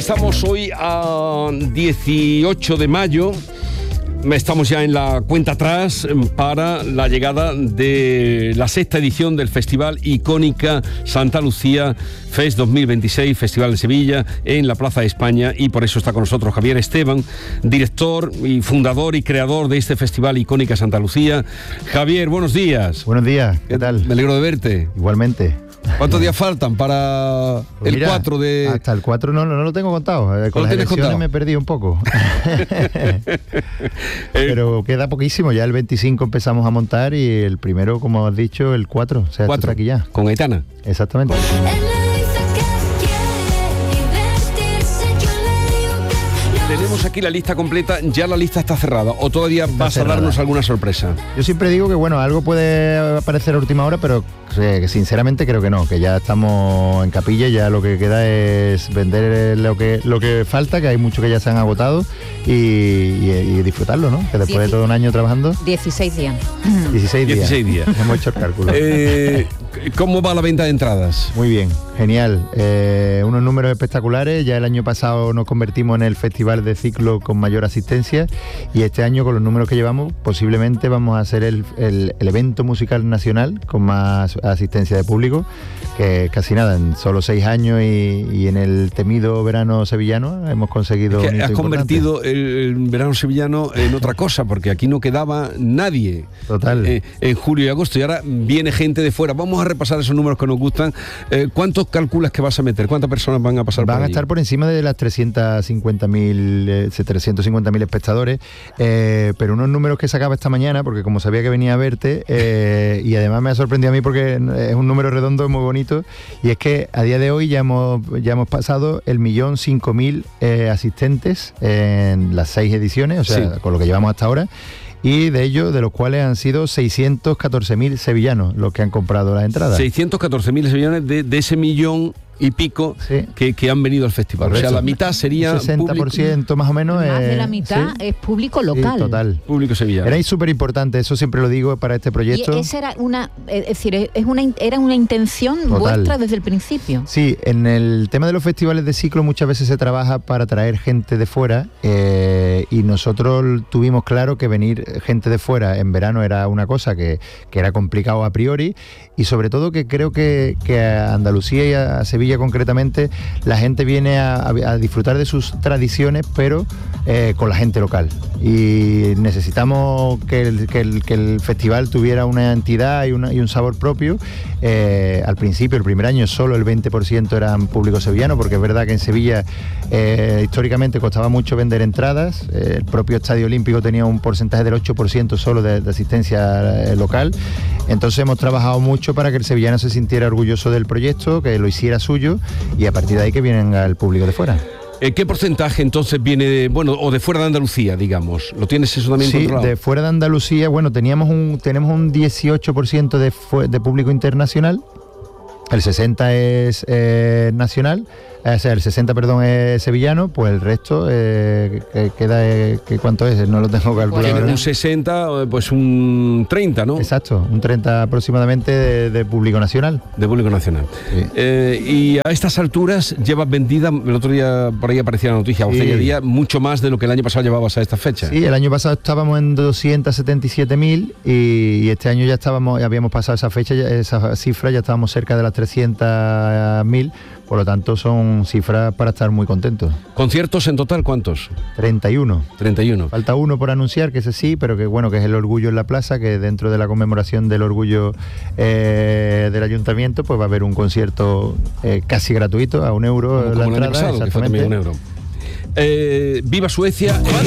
Estamos hoy a 18 de mayo. Estamos ya en la cuenta atrás para la llegada de la 6ª edición del Festival Icónica Santa Lucía Fest 2026, Festival de Sevilla, en la Plaza de España, y por eso está con nosotros Javier Esteban, director y fundador y creador de este Festival Icónica Santa Lucía. Javier, buenos días. Buenos días, ¿qué tal? Me alegro de verte. Igualmente. ¿Cuántos días faltan para Pues el 4 de...? Hasta el 4 no lo tengo contado. Con las elecciones contado? Me perdí un poco. Pero queda poquísimo. Ya el 25 empezamos a montar y el primero, como has dicho, el 4. O sea, 4, está aquí ya. Con Aitana. Exactamente. Tenemos aquí la lista completa. ¿Ya la lista está cerrada o todavía vas a darnos alguna sorpresa? Yo siempre digo que, bueno, algo puede aparecer a última hora, pero que sinceramente creo que no, que ya estamos en capilla, ya lo que queda es vender lo que falta, que hay mucho que ya se han agotado, y disfrutarlo, ¿no? Que después de todo un año trabajando... 16 días. 16 días. Hemos hecho el cálculo. ¿Cómo va la venta de entradas? Muy bien, genial. Unos números espectaculares. Ya el año pasado nos convertimos en el festival de ciclo con mayor asistencia, y este año, con los números que llevamos, posiblemente vamos a ser el evento musical nacional con más asistencia de público, que casi nada, en solo 6 años y en el temido verano sevillano hemos conseguido... Es que has convertido el verano sevillano en otra cosa, porque aquí no quedaba nadie. Total. En julio y agosto, y ahora viene gente de fuera. Vamos a repasar esos números que nos gustan. ¿Cuántos calculas que vas a meter? ¿Cuántas personas van a pasar por allí? Van a estar por encima de las 350.000 espectadores, pero unos números que sacaba esta mañana, porque como sabía que venía a verte, y además me ha sorprendido a mí porque es un número redondo muy bonito, y es que a día de hoy ya hemos pasado el 1.005.000 asistentes en las 6 ediciones, o sea, sí, con lo que llevamos hasta ahora. Y de ellos, de los cuales han sido 614.000 sevillanos los que han comprado las entradas. 614.000 sevillanos de ese millón y pico, sí, que han venido al festival. Correcto. O sea, la mitad sería 60% público, más o menos. Más de la mitad, sí, es público local. Sí, total. Público sevillano. Era súper importante, eso siempre lo digo para este proyecto. Y esa era era una intención total, vuestra desde el principio. Sí, en el tema de los festivales de ciclo muchas veces se trabaja para traer gente de fuera, y nosotros tuvimos claro que venir gente de fuera en verano era una cosa que era complicado a priori, y sobre todo que creo que a Andalucía y a Sevilla concretamente la gente viene a disfrutar de sus tradiciones, pero con la gente local, y necesitamos que el festival tuviera una entidad y un sabor propio. Al principio, el primer año, solo el 20% eran público sevillano, porque es verdad que en Sevilla históricamente costaba mucho vender entradas. El propio Estadio Olímpico tenía un porcentaje del 8% solo de asistencia local. Entonces hemos trabajado mucho para que el sevillano se sintiera orgulloso del proyecto, que lo hiciera suyo, y a partir de ahí que vienen al público de fuera. ¿Qué porcentaje entonces viene de fuera de Andalucía, digamos? ¿Lo tienes eso también controlado? Sí, de fuera de Andalucía, tenemos un 18% de público internacional, el 60% es nacional, o sea, el 60%, es sevillano, pues el resto queda, ¿cuánto es? No lo tengo calculado. Un 60, pues un 30, ¿no? Exacto, un 30 aproximadamente de público nacional. De público nacional. Sí. Y a estas alturas llevas vendida, el otro día por ahí aparecía la noticia, o sea, día mucho más de lo que el año pasado llevabas a esta fecha. Sí, el año pasado estábamos en 277.000 y este año ya habíamos pasado esa fecha, esa cifra, ya estábamos cerca de las 300.000. Por lo tanto, son cifras para estar muy contentos. ¿Conciertos en total cuántos? 31. 31. Falta uno por anunciar, que ese sí, pero que es el Orgullo en la Plaza, que dentro de la conmemoración del Orgullo del Ayuntamiento, pues va a haber un concierto casi gratuito, a €1 la entrada. Pasado, exactamente. Que fue también €1. ¡Viva Suecia!